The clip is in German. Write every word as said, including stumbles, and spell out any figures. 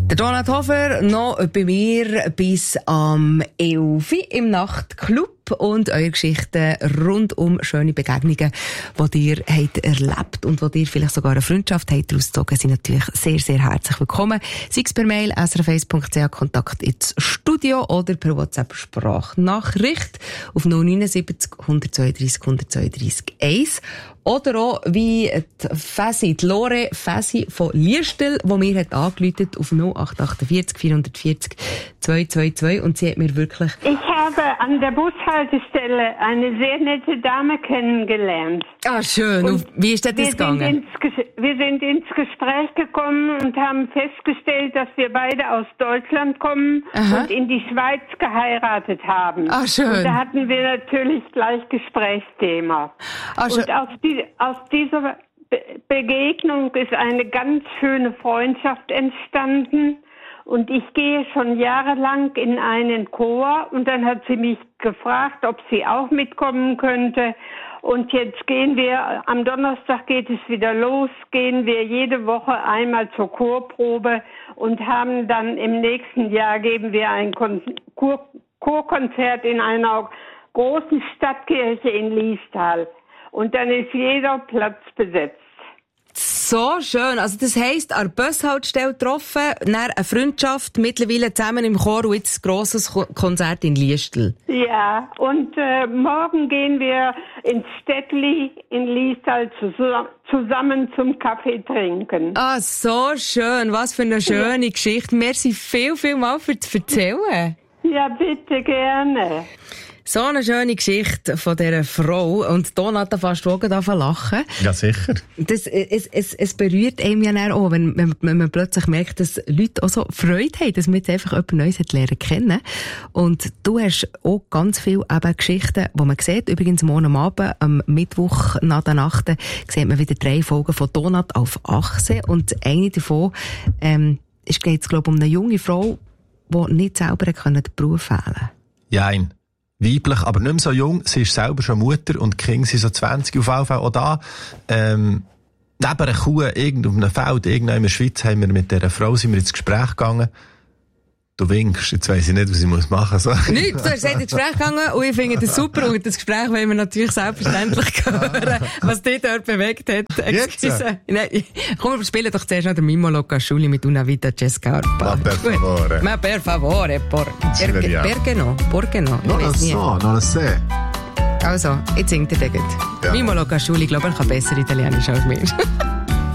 Der Donat Hofer noch bei mir bis am elf im Nachtclub und eure Geschichten rund um schöne Begegnungen, die ihr habt erlebt und wo ihr vielleicht sogar eine Freundschaft habt ausgezogen, sind natürlich sehr, sehr herzlich willkommen. Sei es per Mail, s r f eins punkt c h, Kontakt ins Studio oder per WhatsApp-Sprachnachricht auf null neun sieben null eins zwei drei null zwei drei eins. Oder auch wie die Fäsi, die Lore Fäsi von Liestel, die mir hat angerufen auf null acht acht vier vier vier null zwei zwei zwei und sie hat mir wirklich... Ich habe an der Bushaltestelle eine sehr nette Dame kennengelernt. Ah, schön. Und wie ist das wir gegangen? Sind ins, wir sind ins Gespräch gekommen und haben festgestellt, dass wir beide aus Deutschland kommen. Aha. Und in die Schweiz geheiratet haben. Ah, schön. Und da hatten wir natürlich gleich Gesprächsthema. Ah, schön. Und aus, die, aus dieser Be- Begegnung ist eine ganz schöne Freundschaft entstanden. Und ich gehe schon jahrelang in einen Chor und dann hat sie mich gefragt, ob sie auch mitkommen könnte. Und jetzt gehen wir, am Donnerstag geht es wieder los, gehen wir jede Woche einmal zur Chorprobe und haben dann im nächsten Jahr geben wir ein Kon- Chor- Chorkonzert in einer großen Stadtkirche in Liestal. Und dann ist jeder Platz besetzt. So schön. Also das heisst, an der Bushaltestelle getroffen, dann eine Freundschaft, mittlerweile zusammen im Chor und jetzt ein grosses Konzert in Liestal. Ja, und äh, morgen gehen wir ins Städtli in Liestal zusammen zum Kaffee trinken. Ah, so schön. Was für eine schöne ja. Geschichte. Merci viel, viel mal für das Erzählen. Ja, bitte, gerne. So eine schöne Geschichte von dieser Frau. Und Donat, da fast auch anfangen lachen. Ja, sicher. Das, es, es, es berührt einem ja dann auch, wenn, wenn, wenn man plötzlich merkt, dass Leute auch so Freude haben, dass man jetzt einfach jemand Neues hat lernen kennen. Und du hast auch ganz viele eben Geschichten, die man sieht. Übrigens morgen Abend, am Mittwoch nach der Nacht, sieht man wieder drei Folgen von Donat auf Achse. Und eine davon, ähm, es geht, glaube ich, um eine junge Frau, die nicht selber den Beruf wählen kann. Jein. Weiblich, aber nicht mehr so jung. Sie ist selber schon Mutter und die Kinder sind so zwanzig. Auf jeden Fall auch da, ähm, neben einer Kuh, irgend auf einem Feld, irgendwo in der Schweiz, haben wir mit dieser Frau, sind wir ins Gespräch gegangen. Du winkst, jetzt weiss ich nicht, was ich muss machen soll. Nichts, du hast ins Gespräch gegangen und ich finde das super und das Gespräch wollen wir natürlich selbstverständlich hören, was dich dort bewegt hat. Excuse. Nein, komm, wir spielen doch zuerst noch den Mimo Locasciuli mit Una Vita C'è Scarpa. Ma per favore. Ma per favore, por, perché, perché no? Perché no? Non lo so, non lo so. Also, jetzt singt er den. Ja. Mimo Locasciuli, glaube ich, kann besser Italienisch als mir.